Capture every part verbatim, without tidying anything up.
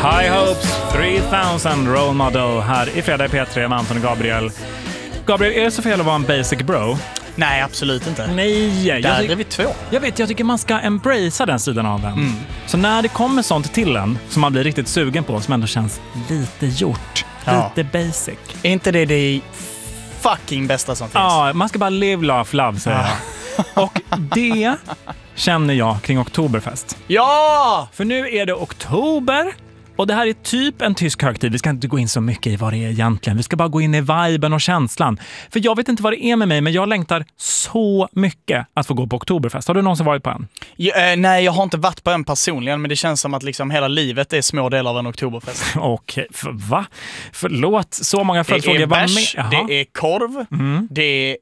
High Hopes tre tusen Role Model här i Fredag i P tre med Anton och Gabriel. Gabriel, är det så fel att vara en basic bro? Nej, absolut inte. Nej, jag Där ty- är vi två. Jag vet, jag tycker man ska embracea den sidan av en. Mm. Så när det kommer sånt till en som man blir riktigt sugen på, som ändå känns lite gjort, Ja. lite basic. Är inte det det fucking bästa som finns? Ja, man ska bara live, laugh, love, säger Ja. jag. Och det känner jag kring Oktoberfest. Ja! För nu är det oktober och det här är typ en tysk högtid. Vi ska inte gå in så mycket i vad det är egentligen. Vi ska bara gå in i viben och känslan. För jag vet inte vad det är med mig, men jag längtar så mycket att få gå på Oktoberfest. Har du någonsin varit på en? Ja, eh, nej, jag har inte varit på en personligen, men det känns som att liksom hela livet är små delar av en Oktoberfest. Okej, för, va? Förlåt, så många Det följdfrågor. är Vad bärs, med- Jaha. det är korv, Mm. det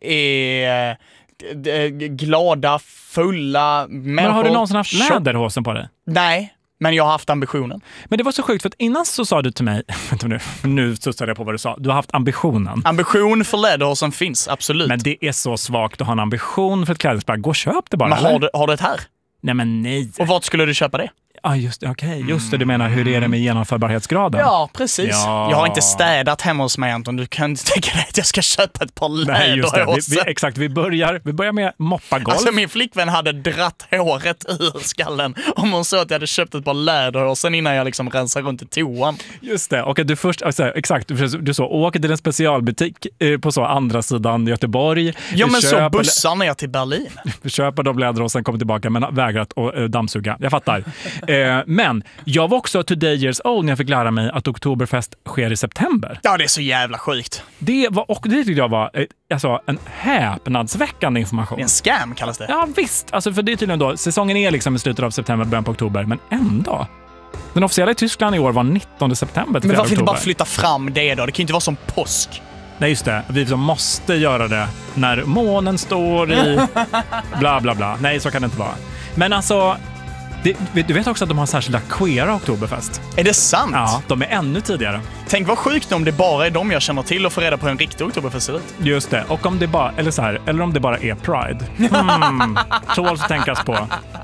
är eh, glada, fulla människor. Men har du någonsin haft Tjock- läderhosen på dig? Nej, men jag har haft ambitionen. Men det var så sjukt, för att innan så sa du till mig, vänta nu, nu studsade jag på vad du sa, du har haft ambitionen. Ambition för läderhosen finns, absolut. Men Men, det är så svagt att ha en ambition för ett klädesplagg. Gå och köp det bara. har, eller? du, har du ett här? Nej men nej. Och vart skulle du köpa det? Ja, just det. Okej, just det. Du menar hur är det med genomförbarhetsgraden? Ja, precis. Ja. Jag har inte städat hemma hos mig, Anton. Du kan inte tänka dig att jag ska köpa ett par Nej, just det. Vi, läderhosen. vi, exakt, vi börjar, vi börjar med moppa golf. Alltså min flickvän hade dratt håret ur skallen om hon såg att jag hade köpt ett par läderhosen innan jag liksom rensade runt i toan. Just det. Och att du först, alltså, exakt, du, du så, åker till en specialbutik eh, på så andra sidan Göteborg. Ja, Du men så köper- bussar ner till Berlin. Vi köper de läder och sen kommer tillbaka men vägrat att uh, dammsuga. Jag fattar. eh, men jag var också today years old när jag fick lära mig att Oktoberfest sker i september. Ja, det är så jävla sjukt. Det var, och det tyckte jag var eh, alltså, en häpnadsväckande information. Det är en scam kallas det. Ja visst, alltså, för det är tydligen då, säsongen är liksom i slutet av september, början på oktober, men ändå. Den officiella i Tyskland i år var nittonde september till Men fjärde varför inte oktober. bara flytta fram det då? Det kan ju inte vara som påsk. Nej just det, vi som måste göra det när månen står i bla bla bla. Nej, så kan det inte vara. Men alltså, det, du vet också att de har särskilda queera Oktoberfest. Är det sant? Ja, de är ännu tidigare. Tänk vad sjukt om det bara är de jag känner till och får reda på hur en riktig Oktoberfest ser ut. Just det, och om det bara, eller så här, eller om det bara är Pride. Hmm, tål att tänkas på.